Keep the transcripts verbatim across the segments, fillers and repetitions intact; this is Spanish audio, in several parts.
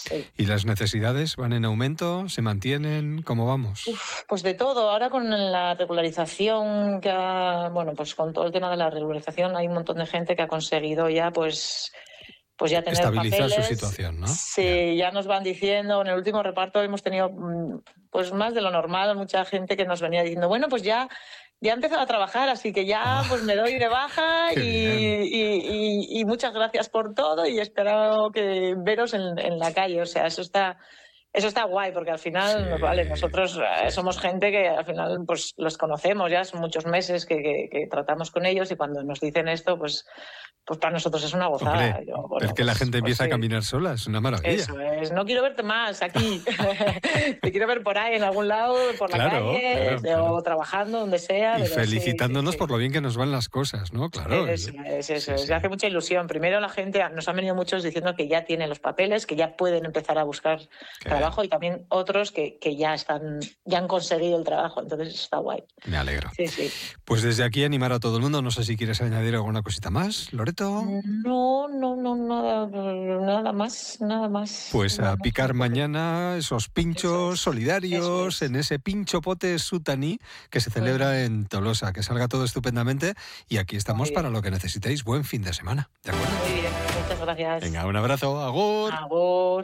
sí. ¿Y las necesidades van en aumento? ¿Se mantienen? ¿Cómo vamos? Uf, pues de todo. Ahora con la regularización, que ha, bueno, pues con todo el tema de la regularización hay un montón de gente que ha conseguido ya, pues, pues ya tener Estabilizar su papeles. situación, ¿no? Sí, ya nos van diciendo, en el último reparto hemos tenido pues más de lo normal, mucha gente que nos venía diciendo, bueno, pues ya, ya he empezado a trabajar, así que ya Oh, pues me doy de baja y, y, y, y muchas gracias por todo y espero que veros en, en la calle. O sea, eso está... Eso está guay, porque al final, sí, nos vale, nosotros eh, somos gente que al final pues los conocemos ya, son muchos meses que, que, que tratamos con ellos y cuando nos dicen esto, pues, pues para nosotros es una gozada. Hombre, Yo, bueno, ver que la pues, gente pues empieza sí. a caminar sola es una maravilla. Eso es, no quiero verte más aquí. Te quiero ver por ahí, en algún lado, por la Claro, calle, claro, de- o claro. trabajando, donde sea, Y pero sí, sí, felicitándonos sí. por lo bien que nos van las cosas, ¿no? Claro. Eso es, eso Sí, es. sí. Me hace mucha ilusión. Primero la gente, nos han venido muchos diciendo que ya tienen los papeles, que ya pueden empezar a buscar Qué trabajo bien. y también otros que, que ya están, ya han conseguido el trabajo. Entonces está guay. Me alegro. Sí, sí. Pues desde aquí animar a todo el mundo. No sé si quieres añadir alguna cosita más, Loreto. No, no, no, nada, nada más, nada más. Pues No, a no se me picar ocurre. mañana esos Eso pinchos es, eso solidarios es. en ese pincho pote sutaní que se celebra Ujú. en Tolosa. Que salga todo estupendamente y aquí Muy estamos para bien, lo que necesitéis. Buen fin de semana. ¿De acuerdo? muy bien. Muchas gracias. Venga, un abrazo. Agur. Agur.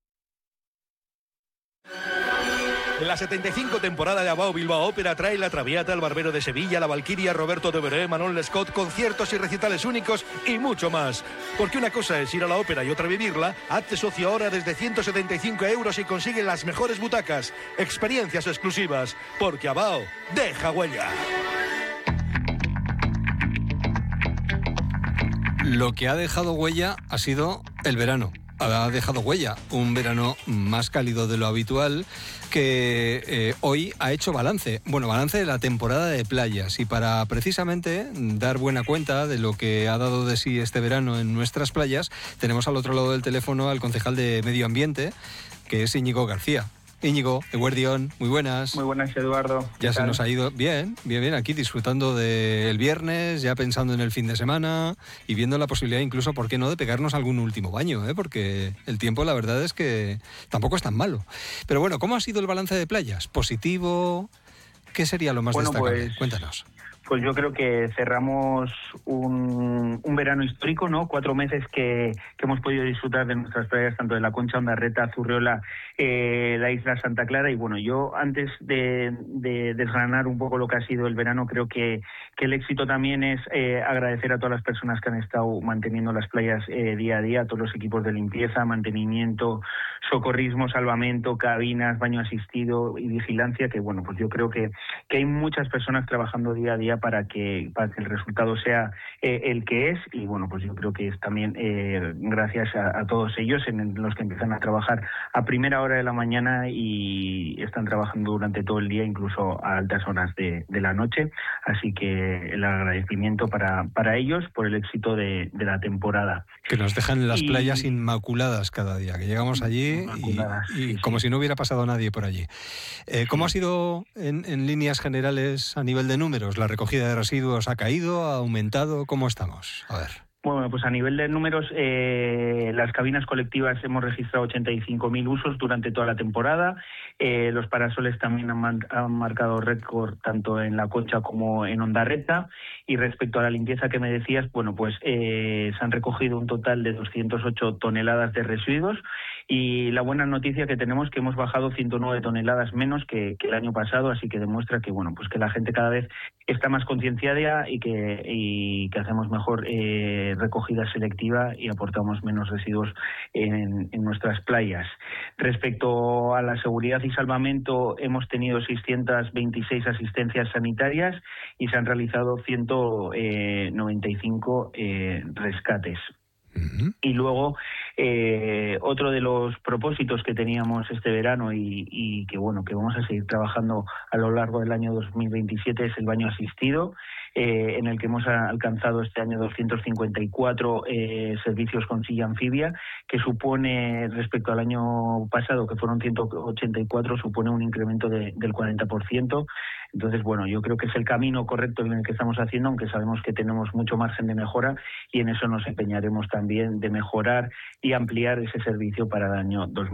La setenta y cinco temporada de Abao Bilbao Ópera trae La Traviata, El Barbero de Sevilla, La Valquiria, Roberto de Veré, Manon Lescaut, conciertos y recitales únicos y mucho más. Porque una cosa es ir a la ópera y otra vivirla. Hazte socio ahora desde ciento setenta y cinco euros y consigue las mejores butacas. Experiencias exclusivas. Porque Abao deja huella. Lo que ha dejado huella ha sido el verano. Ha dejado huella, un verano más cálido de lo habitual que eh, hoy ha hecho balance, bueno, balance de la temporada de playas y para precisamente dar buena cuenta de lo que ha dado de sí este verano en nuestras playas, tenemos al otro lado del teléfono al concejal de Medio Ambiente, que es Íñigo García. Íñigo, Eguerdión, muy buenas. Muy buenas, Eduardo. Ya se nos ha ido bien, bien, bien, aquí disfrutando del viernes, ya pensando en el fin de semana y viendo la posibilidad incluso, ¿por qué no?, de pegarnos algún último baño, ¿eh? Porque el tiempo la verdad es que tampoco es tan malo. Pero bueno, ¿cómo ha sido el balance de playas? ¿Positivo? ¿Qué sería lo más bueno, destacable? Pues, Cuéntanos. Pues yo creo que cerramos un, un verano histórico, ¿no? Cuatro meses que, que hemos podido disfrutar de nuestras playas, tanto de la Concha, Ondarreta, Zurriola, eh, la isla Santa Clara. Y bueno, yo antes de, de desgranar un poco lo que ha sido el verano, creo que, que el éxito también es eh, agradecer a todas las personas que han estado manteniendo las playas eh, día a día, a todos los equipos de limpieza, mantenimiento, socorrismo, salvamento, cabinas, baño asistido y vigilancia, que bueno, pues yo creo que, que hay muchas personas trabajando día a día para que para que el resultado sea eh, el que es y bueno, pues yo creo que es también eh, gracias a, a todos ellos en los que empiezan a trabajar a primera hora de la mañana y están trabajando durante todo el día, incluso a altas horas de, de la noche, así que el agradecimiento para, para ellos por el éxito de, de la temporada. Que nos dejan las y... playas inmaculadas cada día, que llegamos allí y, y sí, como sí. si no hubiera pasado nadie por allí. Eh, ¿Cómo Sí. ha sido en, en líneas generales a nivel de números? ¿La recogida de residuos ha caído, ha aumentado? ¿Cómo estamos? A ver. Bueno, pues a nivel de números, eh, las cabinas colectivas hemos registrado ochenta y cinco mil usos durante toda la temporada. Eh, los parasoles también han, man- han marcado récord tanto en La Concha como en Ondarreta. Y respecto a la limpieza que me decías, bueno, pues eh, se han recogido un total de doscientas ocho toneladas de residuos. Y la buena noticia que tenemos es que hemos bajado ciento nueve toneladas menos que, que el año pasado, así que demuestra que bueno, pues que la gente cada vez está más concienciada y que, y que hacemos mejor eh, recogida selectiva y aportamos menos residuos en, en nuestras playas. Respecto a la seguridad y salvamento, hemos tenido seiscientas veintiséis asistencias sanitarias y se han realizado ciento noventa y cinco eh, rescates. Uh-huh. Y luego, eh, otro de los propósitos que teníamos este verano y, y que bueno que vamos a seguir trabajando a lo largo del año dos mil veintisiete es el baño asistido, eh, en el que hemos alcanzado este año doscientos cincuenta y cuatro eh, servicios con silla anfibia, que supone, respecto al año pasado, que fueron ciento ochenta y cuatro, supone un incremento de, del cuarenta por ciento. Entonces, bueno, yo creo que es el camino correcto en el que estamos haciendo, aunque sabemos que tenemos mucho margen de mejora y en eso nos empeñaremos también de mejorar y ampliar ese servicio para el año dos mil veinte.